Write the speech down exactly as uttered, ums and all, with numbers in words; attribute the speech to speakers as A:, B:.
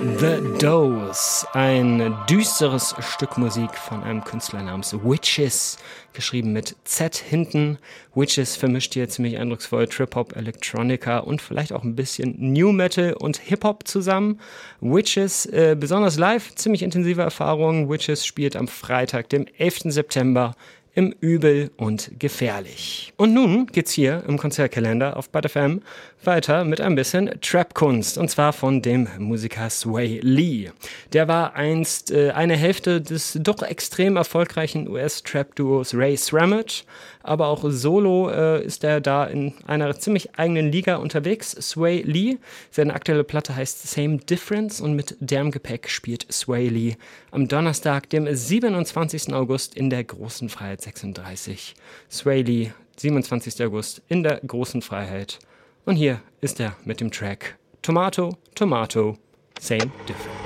A: The Doors, ein düsteres Stück Musik von einem Künstler namens Witches, geschrieben mit Z hinten. Witches vermischt hier ziemlich eindrucksvoll Trip-Hop, Electronica und vielleicht auch ein bisschen New Metal und Hip-Hop zusammen. Witches, äh, besonders live, ziemlich intensive Erfahrung. Witches spielt am Freitag, dem elften September im Übel und Gefährlich. Und nun geht's hier im Konzertkalender auf Bud F M weiter mit ein bisschen Trap-Kunst, und zwar von dem Musiker Sway Lee. Der war einst äh, eine Hälfte des doch extrem erfolgreichen U S-Trap-Duos Ray Srammet, aber auch solo äh, ist er da in einer ziemlich eigenen Liga unterwegs. Sway Lee, seine aktuelle Platte heißt Same Difference, und mit deren Gepäck spielt Sway Lee am Donnerstag, dem siebenundzwanzigsten August in der Großen Freiheit sechsunddreißig. Sway Lee, siebenundzwanzigsten August in der Großen Freiheit. Und hier ist er mit dem Track Tomato, Tomato, Same Difference.